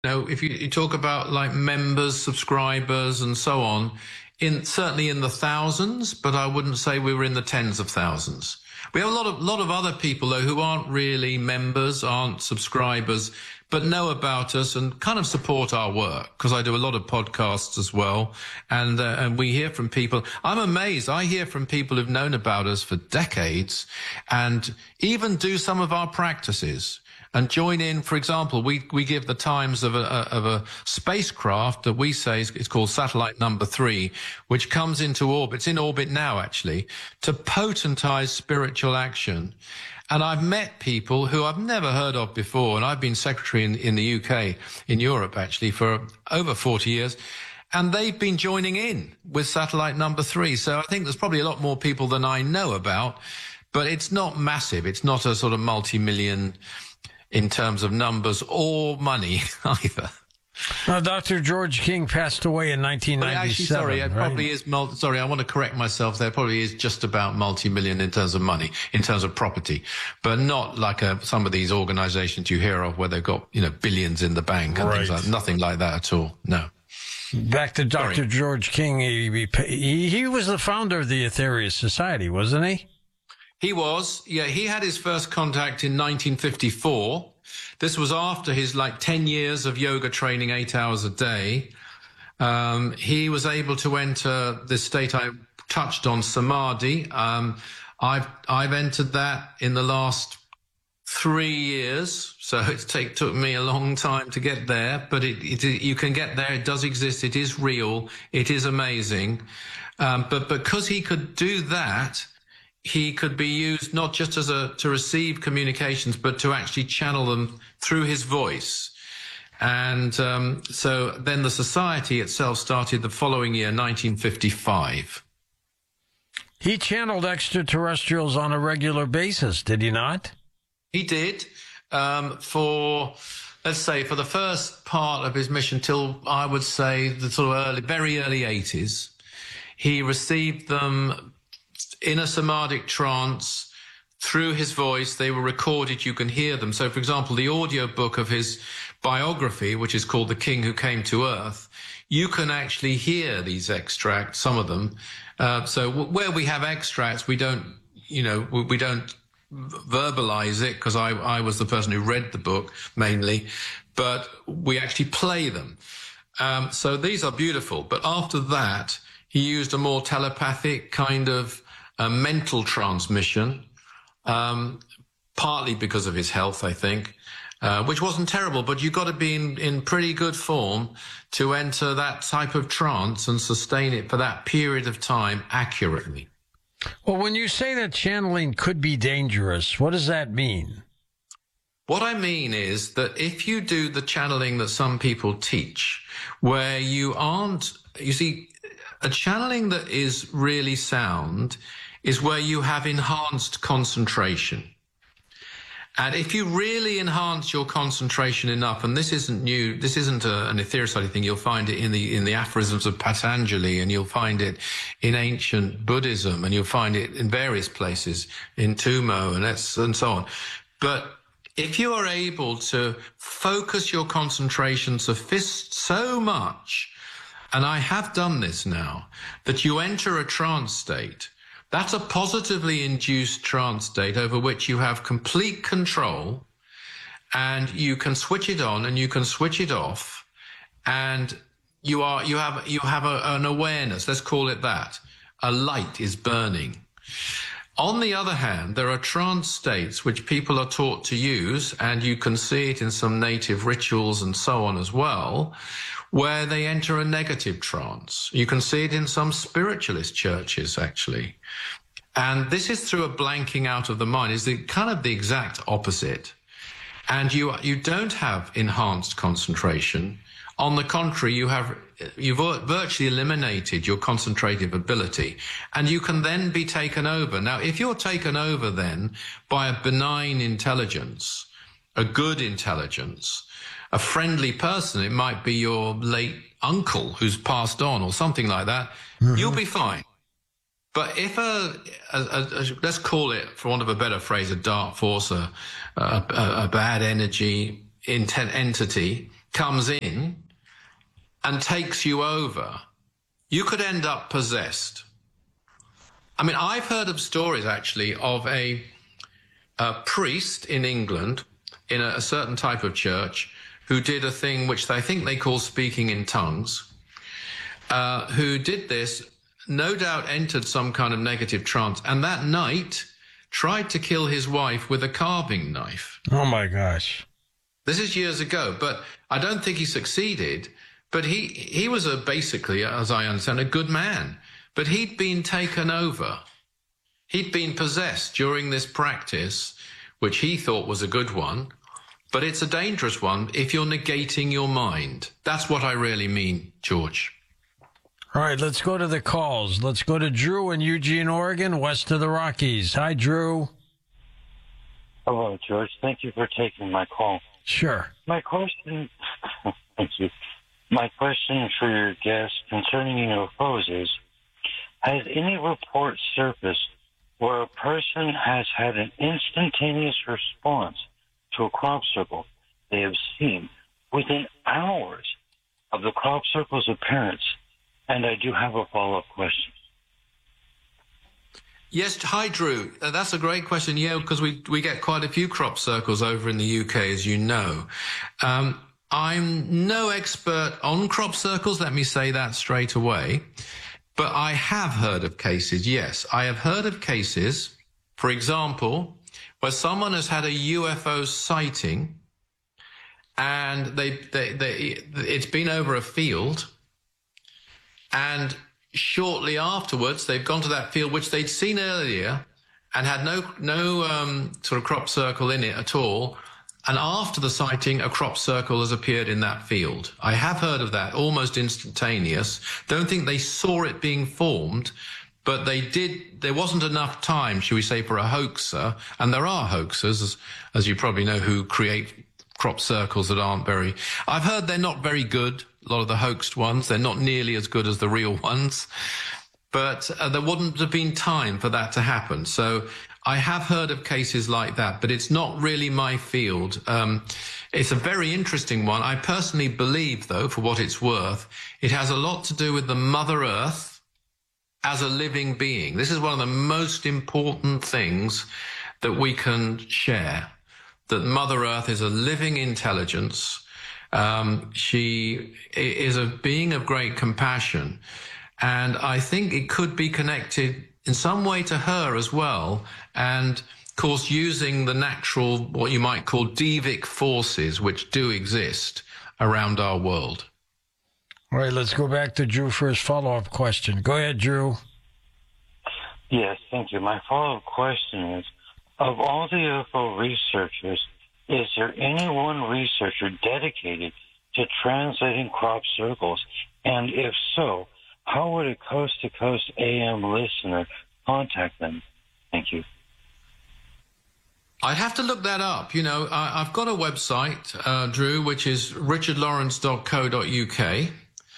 know, if you talk about like members, subscribers, and so on, certainly in the thousands, but I wouldn't say we were in the tens of thousands. We have a lot of other people though who aren't really members, aren't subscribers, but know about us and kind of support our work, because I do a lot of podcasts as well, and we hear from people. I'm amazed. I hear from people who've known about us for decades and even do some of our practices and join in. For example, we give the times of a spacecraft that we say it's called satellite number 3, which comes into orbit. It's in orbit now, actually, to potentize spiritual action. And I've met people who I've never heard of before, and I've been secretary in the UK, in Europe, actually, for over 40 years, and they've been joining in with satellite number 3. So I think there's probably a lot more people than I know about, but it's not massive. It's not a sort of multi-million in terms of numbers or money either. Now, Dr. George King passed away in 1997. Actually, sorry, it probably is. Sorry, I want to correct myself. There probably is just about multi-million in terms of money, in terms of property, but not like some of these organisations you hear of where they've got billions in the bank and things like nothing like that at all. No. Back to Dr. George King. He was the founder of the Aetherius Society, wasn't he? He was. Yeah, he had his first contact in 1954. This was after his 10 years of yoga training, 8 hours a day. He was able to enter this state I touched on, samadhi. I've entered that in the last 3 years, so it took me a long time to get there, but you can get there. It does exist. It is real. It is amazing. But because he could do that, he could be used not just to receive communications, but to actually channel them through his voice. And so then the society itself started the following year, 1955. He channeled extraterrestrials on a regular basis, did he not? He did. For the first part of his mission till, I would say, the sort of very early 80s, he received them in a samadhic trance through his voice. They were recorded. You can hear them. So, for example, the audio book of his biography, which is called The King Who Came to Earth, you can actually hear these extracts, some of them. So where we have extracts, we don't verbalize it, because I was the person who read the book mainly, but we actually play them. So these are beautiful. But after that, he used a more telepathic kind of mental transmission, partly because of his health, I think, which wasn't terrible, but you've got to be in pretty good form to enter that type of trance and sustain it for that period of time accurately. Well, when you say that channeling could be dangerous, what does that mean? What I mean is that if you do the channeling that some people teach, where you see, a channeling that is really sound is where you have enhanced concentration. And if you really enhance your concentration enough, and this isn't new, this isn't an Aetherius Society thing, you'll find it in the aphorisms of Patanjali, and you'll find it in ancient Buddhism, and you'll find it in various places, in Tumo and so on. But if you are able to focus your concentration so much, and I have done this now, that you enter a trance state, that's a positively induced trance state over which you have complete control, and you can switch it on and you can switch it off, and you have an awareness, let's call it that. A light is burning. On the other hand, there are trance states which people are taught to use, and you can see it in some native rituals and so on as well, where they enter a negative trance. You can see it in some spiritualist churches, actually. And this is through a blanking out of the mind. It's kind of the exact opposite. And you don't have enhanced concentration. On the contrary, you've virtually eliminated your concentrative ability, and you can then be taken over. Now, if you're taken over then by a benign intelligence, a good intelligence, a friendly person, it might be your late uncle who's passed on or something like that, you'll be fine. But if let's call it, for want of a better phrase, a dark force, a bad energy entity comes in and takes you over, you could end up possessed. I mean, I've heard of stories, actually, of a priest in England, in a certain type of church, who did a thing which I think they call speaking in tongues, who did this, no doubt entered some kind of negative trance, and that night tried to kill his wife with a carving knife. Oh, my gosh. This is years ago, but I don't think he succeeded. But he was basically, as I understand, a good man. But he'd been taken over. He'd been possessed during this practice, which he thought was a good one. But it's a dangerous one if you're negating your mind. That's what I really mean, George. All right, let's go to the calls. Let's go to Drew in Eugene, Oregon, west of the Rockies. Hi, Drew. Hello, George. Thank you for taking my call. Sure. My question, thank you. My question for your guest concerning UFOs is, has any report surfaced where a person has had an instantaneous response to a crop circle they have seen within hours of the crop circle's appearance? And I do have a follow-up question. Yes, hi, Drew. That's a great question. Yeah, because we get quite a few crop circles over in the UK, as you know. I'm no expert on crop circles, let me say that straight away. But I have heard of cases, yes. I have heard of cases, for example, where someone has had a UFO sighting and it's been over a field, and shortly afterwards they've gone to that field which they'd seen earlier and had no sort of crop circle in it at all. And after the sighting, a crop circle has appeared in that field. I have heard of that, almost instantaneous. Don't think they saw it being formed, but they did. There wasn't enough time, shall we say, for a hoaxer. And there are hoaxers, as you probably know, who create crop circles that aren't very... I've heard they're not very good, a lot of the hoaxed ones. They're not nearly as good as the real ones. But there wouldn't have been time for that to happen. So I have heard of cases like that, but it's not really my field. It's a very interesting one. I personally believe, though, for what it's worth, it has a lot to do with the Mother Earth as a living being. This is one of the most important things that we can share, that Mother Earth is a living intelligence. She is a being of great compassion. And I think it could be connected in some way to her as well. And of course, using the natural, what you might call devic forces, which do exist around our world. All right, let's go back to Drew for his follow-up question. Go ahead, Drew. Yes, thank you. My follow-up question is, of all the UFO researchers, is there any one researcher dedicated to translating crop circles? And if so, how would a coast-to-coast AM listener contact them? Thank you. I'd have to look that up. You know, I've got a website, Drew, which is richardlawrence.co.uk,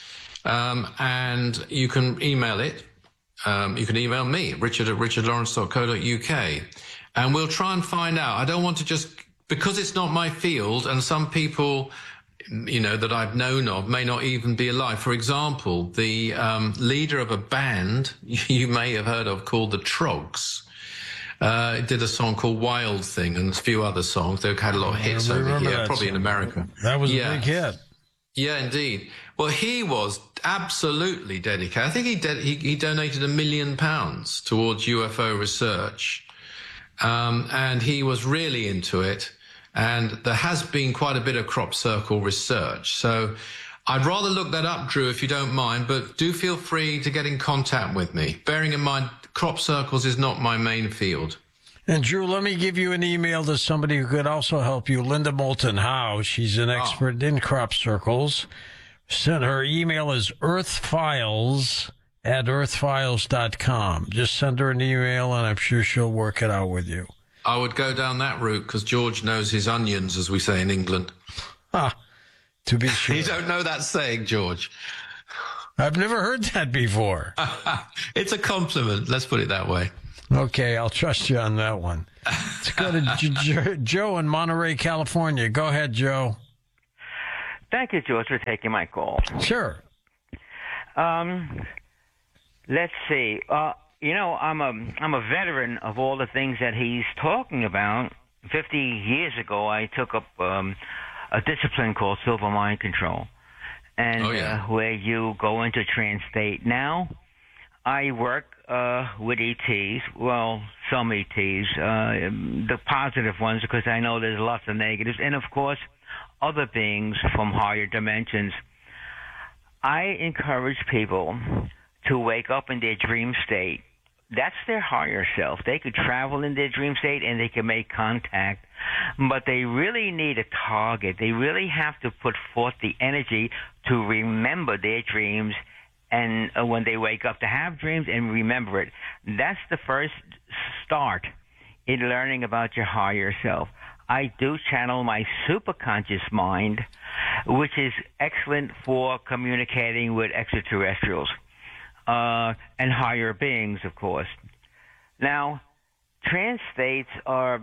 and you can email it. You can email me, richard@richardlawrence.co.uk, and we'll try and find out. I don't want to just, because it's not my field, and some people, you know, that I've known of may not even be alive. For example, the leader of a band you may have heard of called the Trogs did a song called Wild Thing and a few other songs. They've had a lot of hits over here, probably in America. That was a big hit. Yeah, indeed. Well, he was absolutely dedicated. I think he donated £1 million towards UFO research, and he was really into it. And there has been quite a bit of crop circle research. So I'd rather look that up, Drew, if you don't mind, but do feel free to get in contact with me. Bearing in mind, crop circles is not my main field. And Drew, let me give you an email to somebody who could also help you, Linda Moulton Howe. She's an expert in crop circles. Her email is earthfiles@earthfiles.com. Just send her an email, and I'm sure she'll work it out with you. I would go down that route because George knows his onions, as we say in England. Ah, to be sure. You don't know that saying, George. I've never heard that before. It's a compliment. Let's put it that way. Okay, I'll trust you on that one. Let's go to Joe in Monterey, California. Go ahead, Joe. Thank you, George, for taking my call. Sure. Let's see. I'm a veteran of all the things that he's talking about. 50 years ago, I took up a discipline called Silver Mind Control, and where you go into trance state. Now, I work with ETs, well, some ETs, the positive ones, because I know there's lots of negatives, and of course, other beings from higher dimensions. I encourage people to wake up in their dream state. That's their higher self. They could travel in their dream state and they can make contact, but they really need a target. They really have to put forth the energy to remember their dreams, and when they wake up to have dreams and remember it. That's the first start in learning about your higher self. I do channel my superconscious mind, which is excellent for communicating with extraterrestrials. And higher beings, of course. Now, trance states are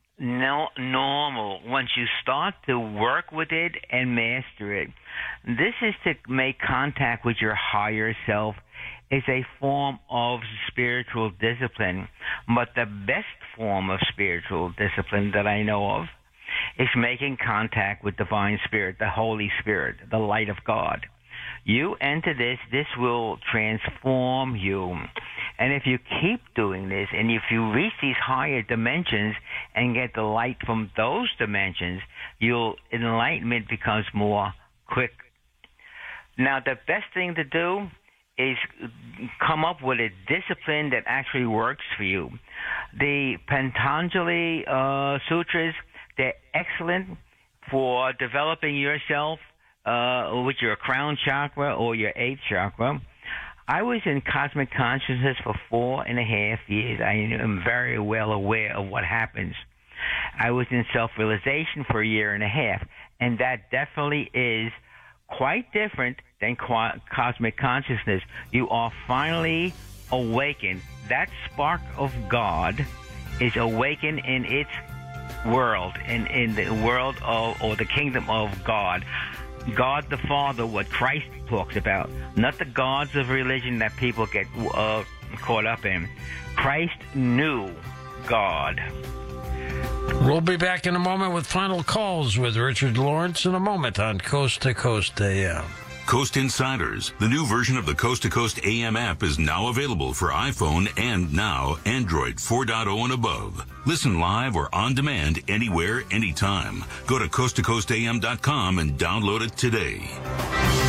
normal once you start to work with it and master it. This is to make contact with your higher self. It's a form of spiritual discipline, but the best form of spiritual discipline that I know of is making contact with Divine Spirit, the Holy Spirit, the light of God. You enter this will transform you. And if you keep doing this, and if you reach these higher dimensions and get the light from those dimensions, enlightenment becomes more quick. Now, the best thing to do is come up with a discipline that actually works for you. The Patanjali Sutras, they're excellent for developing yourself with your crown chakra or your 8th chakra. I was in cosmic consciousness for 4.5 years. I am very well aware of what happens. I was in self-realization for 1.5 years, and that definitely is quite different than cosmic consciousness. You are finally awakened. That spark of God is awakened in its world, in the world of, or the kingdom of God. God the Father, what Christ talks about, not the gods of religion that people get caught up in. Christ knew God. We'll be back in a moment with final calls with Richard Lawrence in a moment on Coast to Coast AM. Coast Insiders, the new version of the Coast to Coast AM app, is now available for iPhone and now Android 4.0 and above. Listen live or on demand anywhere, anytime. Go to coasttocoastam.com and download it today.